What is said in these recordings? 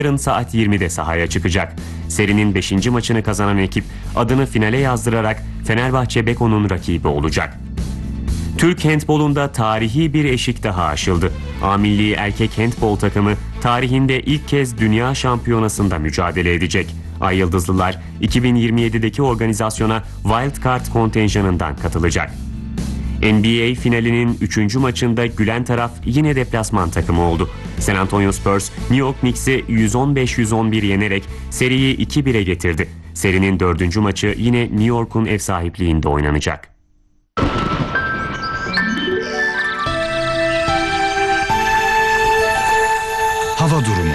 yarın saat 20'de sahaya çıkacak. Serinin 5. maçını kazanan ekip adını finale yazdırarak Fenerbahçe Beko'nun rakibi olacak. Türk handbolunda tarihi bir eşik daha aşıldı. A Milli Erkek Handbol takımı tarihinde ilk kez Dünya Şampiyonası'nda mücadele edecek. Ay Yıldızlılar 2027'deki organizasyona Wild Card kontenjanından katılacak. NBA finalinin 3. maçında gülen taraf yine deplasman takımı oldu. San Antonio Spurs, New York Knicks'i 115-111 yenerek seriyi 2-1'e getirdi. Serinin 4. maçı yine New York'un ev sahipliğinde oynanacak. Hava durumu.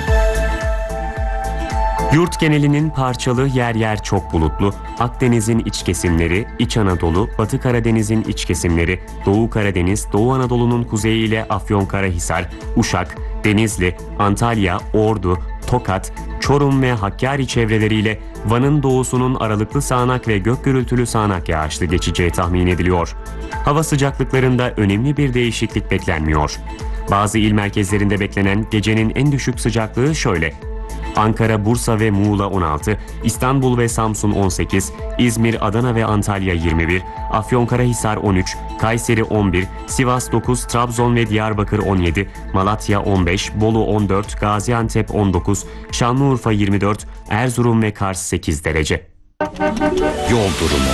Yurt genelinin parçalı, yer yer çok bulutlu, Akdeniz'in iç kesimleri, İç Anadolu, Batı Karadeniz'in iç kesimleri, Doğu Karadeniz, Doğu Anadolu'nun kuzeyi ile Afyonkarahisar, Uşak, Denizli, Antalya, Ordu, Tokat, Çorum ve Hakkari çevreleriyle Van'ın doğusunun aralıklı sağanak ve gök gürültülü sağanak yağışlı geçeceği tahmin ediliyor. Hava sıcaklıklarında önemli bir değişiklik beklenmiyor. Bazı il merkezlerinde beklenen gecenin en düşük sıcaklığı şöyle: Ankara, Bursa ve Muğla 16, İstanbul ve Samsun 18, İzmir, Adana ve Antalya 21, Afyonkarahisar 13, Kayseri 11, Sivas 9, Trabzon ve Diyarbakır 17, Malatya 15, Bolu 14, Gaziantep 19, Şanlıurfa 24, Erzurum ve Kars 8 derece. Yol durumu.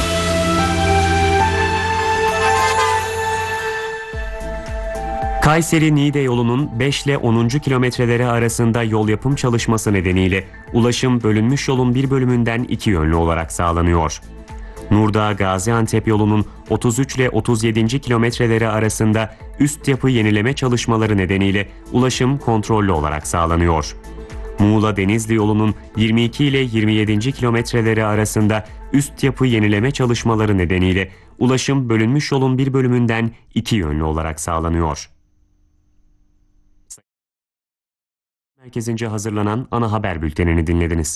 Kayseri-Niğde yolunun 5 ile 10. kilometreleri arasında yol yapım çalışması nedeniyle ulaşım bölünmüş yolun bir bölümünden iki yönlü olarak sağlanıyor. Nurdağ-Gaziantep yolunun 33 ile 37. kilometreleri arasında üst yapı yenileme çalışmaları nedeniyle ulaşım kontrollü olarak sağlanıyor. Muğla-Denizli yolunun 22 ile 27. kilometreleri arasında üst yapı yenileme çalışmaları nedeniyle ulaşım bölünmüş yolun bir bölümünden iki yönlü olarak sağlanıyor. Merkezince hazırlanan ana haber bültenini dinlediniz.